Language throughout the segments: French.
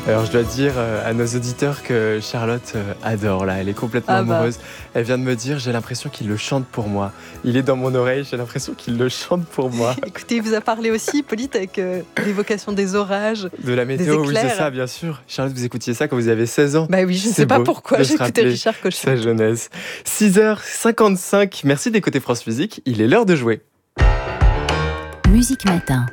Alors je dois dire à nos auditeurs que Charlotte adore là, elle est complètement amoureuse. Elle vient de me dire, j'ai l'impression qu'il le chante pour moi. Il est dans mon oreille, j'ai l'impression qu'il le chante pour moi. Écoutez, il vous a parlé aussi, Hippolyte, avec l'évocation des orages, de la météo, oui c'est ça bien sûr. Charlotte, vous écoutiez ça quand vous avez 16 ans. Bah oui, je ne sais pas pourquoi, j'écoutais Richard Cochon. Sa jeunesse. 6h55, merci d'écouter France Musique, il est l'heure de jouer. Musique Matin.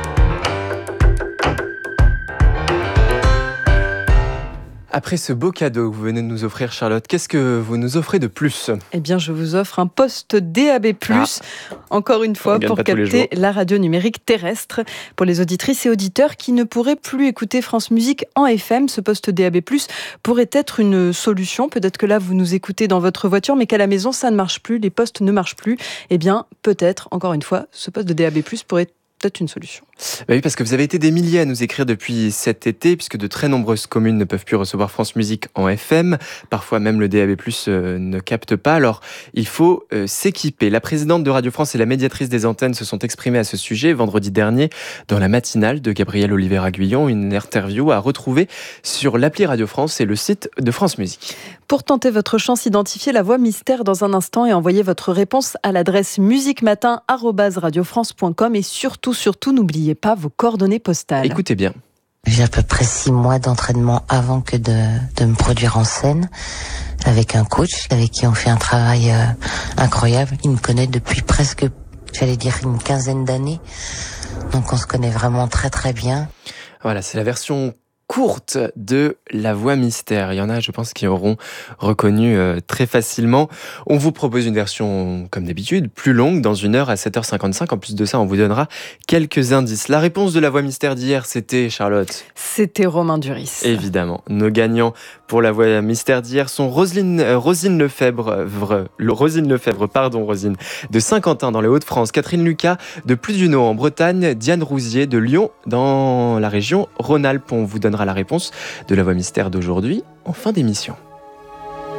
Après ce beau cadeau que vous venez de nous offrir, Charlotte, qu'est-ce que vous nous offrez de plus ? Eh bien, je vous offre un poste DAB+, encore une fois, pour capter la radio numérique terrestre. Pour les auditrices et auditeurs qui ne pourraient plus écouter France Musique en FM, ce poste DAB+, pourrait être une solution. Peut-être que là, vous nous écoutez dans votre voiture, mais qu'à la maison, ça ne marche plus, les postes ne marchent plus. Eh bien, peut-être, encore une fois, ce poste de DAB+, pourrait peut-être une solution. Bah oui, parce que vous avez été des milliers à nous écrire depuis cet été, puisque de très nombreuses communes ne peuvent plus recevoir France Musique en FM. Parfois même le DAB+, ne capte pas. Alors, il faut s'équiper. La présidente de Radio France et la médiatrice des antennes se sont exprimées à ce sujet vendredi dernier dans la matinale de Gabriel Oliveira-Guyon, une interview à retrouver sur l'appli Radio France et le site de France Musique. Pour tenter votre chance, identifiez la voix mystère dans un instant et envoyez votre réponse à l'adresse musiquematin@radiofrance.com et surtout, n'oubliez pas vos coordonnées postales. Écoutez bien. J'ai à peu près 6 mois d'entraînement avant que de me produire en scène avec un coach avec qui on fait un travail incroyable. Il me connaît depuis presque, j'allais dire, une quinzaine d'années. Donc on se connaît vraiment très très bien. Voilà, c'est la version courte de la voix mystère. Il y en a, je pense, qui auront reconnu très facilement. On vous propose une version, comme d'habitude, plus longue, dans 1 heure à 7h55. En plus de ça, on vous donnera quelques indices. La réponse de la voix mystère d'hier, c'était, Charlotte ? C'était Romain Duris. Évidemment. Nos gagnants pour la voix mystère d'hier sont Roselyne Lefebvre, de Saint-Quentin dans les Hauts-de-France, Catherine Lucas de Pludunot en Bretagne, Diane Rousier de Lyon dans la région Rhône-Alpes. On vous donnera la réponse de la voix mystère d'aujourd'hui en fin d'émission.